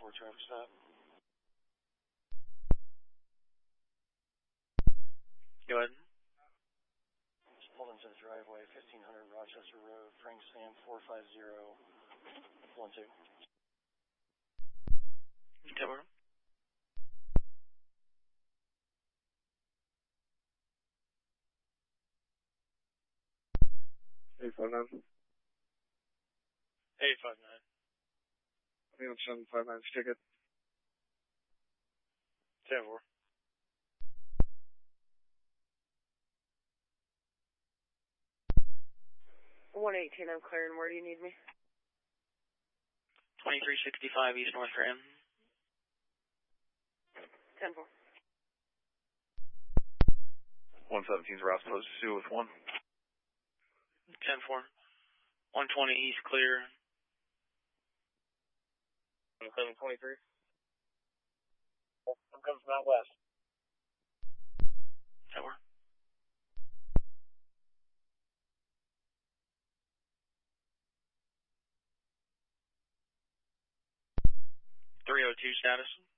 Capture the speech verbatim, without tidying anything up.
four traffic stop. Go ahead. Just pulled into the driveway, fifteen hundred Rochester Road, Frank Sam four five zero one two. Okay, where? eight five nine. eight five nine. Neil seven five nine ticket. ten four. one eighteen, I'm clearing. Where do you need me? twenty-three sixty-five East North Graham. ten four. one seventeen's Rouse Post two with one. ten four. one twenty East clear. seven twenty-three. I'm coming from out west. ten four. three oh two status.